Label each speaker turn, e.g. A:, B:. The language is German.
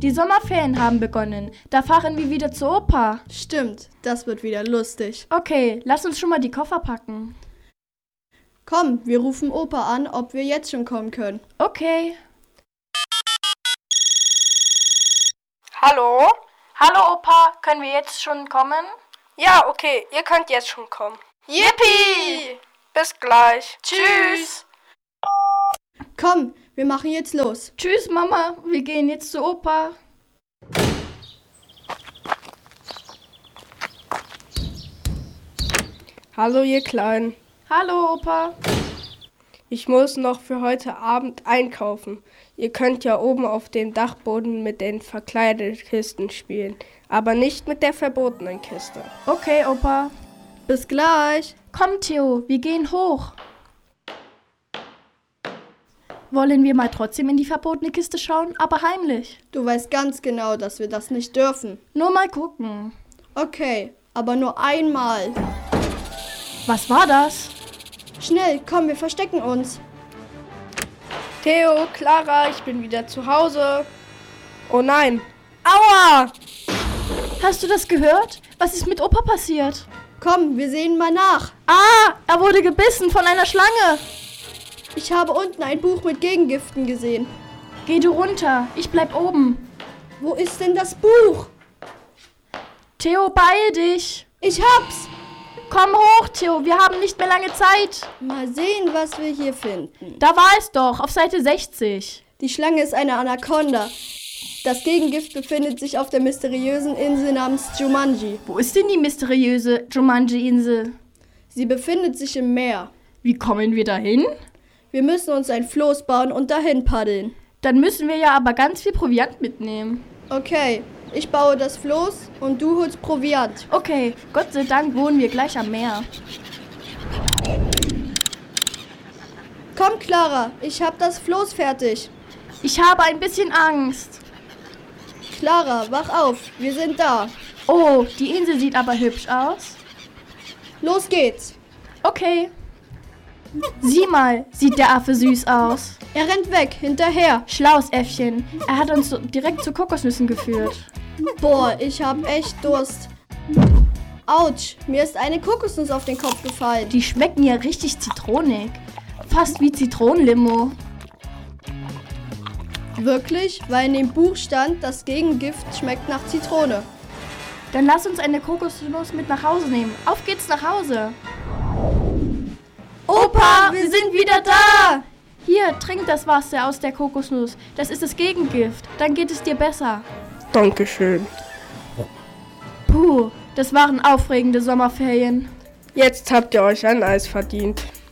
A: Die Sommerferien haben begonnen. Da fahren wir wieder zur Oper.
B: Stimmt, das wird wieder lustig.
A: Okay, lass uns schon mal die Koffer packen.
B: Komm, wir rufen Opa an, ob wir jetzt schon kommen können.
A: Okay.
C: Hallo?
A: Hallo Opa, können wir jetzt schon kommen?
C: Ja, okay, ihr könnt jetzt schon kommen. Yippie! Bis gleich. Tschüss!
B: Komm, wir machen jetzt los.
A: Tschüss Mama, wir gehen jetzt zur Oper.
C: Hallo ihr Kleinen.
A: Hallo Opa.
C: Ich muss noch für heute Abend einkaufen. Ihr könnt ja oben auf dem Dachboden mit den Verkleidekisten spielen, aber nicht mit der verbotenen Kiste.
A: Okay Opa.
B: Bis gleich.
A: Komm Theo, wir gehen hoch. Wollen wir mal trotzdem in die verbotene Kiste schauen, aber heimlich?
B: Du weißt ganz genau, dass wir das nicht dürfen.
A: Nur mal gucken.
B: Okay, aber nur einmal.
A: Was war das?
B: Schnell, komm, wir verstecken uns.
C: Theo, Clara, ich bin wieder zu Hause. Oh nein. Aua!
A: Hast du das gehört? Was ist mit Opa passiert?
B: Komm, wir sehen mal nach.
A: Ah, er wurde gebissen von einer Schlange.
B: Ich habe unten ein Buch mit Gegengiften gesehen.
A: Geh du runter, ich bleib oben.
B: Wo ist denn das Buch?
A: Theo, beeil dich.
B: Ich hab's.
A: Komm hoch, Theo, wir haben nicht mehr lange Zeit.
B: Mal sehen, was wir hier finden.
A: Da war es doch, auf Seite 60.
B: Die Schlange ist eine Anaconda. Das Gegengift befindet sich auf der mysteriösen Insel namens Jumanji.
A: Wo ist denn die mysteriöse Jumanji-Insel?
B: Sie befindet sich im Meer.
A: Wie kommen wir dahin?
B: Wir müssen uns ein Floß bauen und dahin paddeln.
A: Dann müssen wir ja aber ganz viel Proviant mitnehmen.
B: Okay, ich baue das Floß und du holst Proviant.
A: Okay, Gott sei Dank wohnen wir gleich am Meer.
B: Komm, Clara, ich hab das Floß fertig.
A: Ich habe ein bisschen Angst.
B: Clara, wach auf, wir sind da.
A: Oh, die Insel sieht aber hübsch aus.
B: Los geht's.
A: Okay. Sieh mal, sieht der Affe süß aus.
B: Er rennt weg, hinterher.
A: Schlaues Äffchen. Er hat uns direkt zu Kokosnüssen geführt.
B: Boah, ich hab echt Durst. Autsch, mir ist eine Kokosnuss auf den Kopf gefallen.
A: Die schmecken ja richtig zitronig. Fast wie Zitronenlimo.
B: Wirklich? Weil in dem Buch stand, das Gegengift schmeckt nach Zitrone.
A: Dann lass uns eine Kokosnuss mit nach Hause nehmen. Auf geht's nach Hause.
B: Opa, wir sind wieder da!
A: Hier, trink das Wasser aus der Kokosnuss. Das ist das Gegengift. Dann geht es dir besser.
C: Dankeschön.
A: Puh, das waren aufregende Sommerferien.
C: Jetzt habt ihr euch ein Eis verdient.